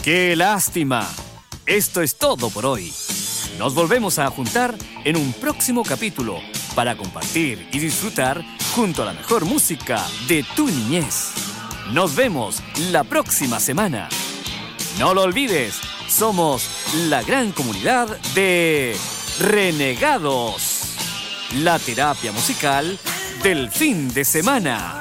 ¡Qué lástima! Esto es todo por hoy. Nos volvemos a juntar en un próximo capítulo para compartir y disfrutar junto a la mejor música de tu niñez. Nos vemos la próxima semana. No lo olvides, somos la gran comunidad de Renegados, la terapia musical del fin de semana.